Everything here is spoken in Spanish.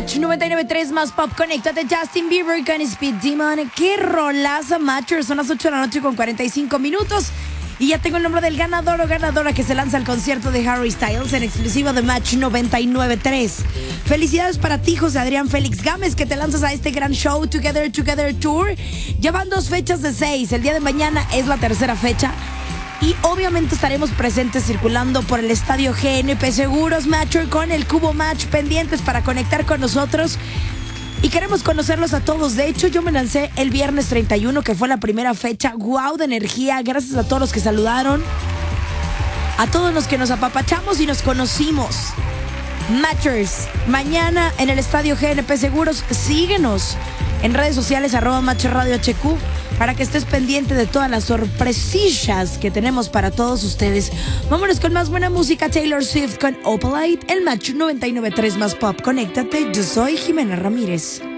Match 99.3 más pop. Conéctate, Justin Bieber con Speed Demon. Qué rolaza, Matchers. Son las 8 de la noche con 45 minutos. Y ya tengo el nombre del ganador o ganadora que se lanza al concierto de Harry Styles en exclusiva de Match 99.3. Felicidades para ti, José Adrián Félix Gámez, que te lanzas a este gran show Together Tour. Ya van 2 fechas de 6. El día de mañana es la tercera fecha. Y obviamente estaremos presentes circulando por el estadio GNP Seguros Matcher con el Cubo Match, pendientes para conectar con nosotros. Y queremos conocerlos a todos. De hecho, yo me lancé el viernes 31, que fue la primera fecha. ¡Guau de energía! Gracias a todos los que saludaron. A todos los que nos apapachamos y nos conocimos. Matchers, mañana en el estadio GNP Seguros. Síguenos en redes sociales, @MatchRadioHQ, para que estés pendiente de todas las sorpresillas que tenemos para todos ustedes. Vámonos con más buena música. Taylor Swift con Opalite, el Match 99.3 más pop. Conéctate, yo soy Jimena Ramírez.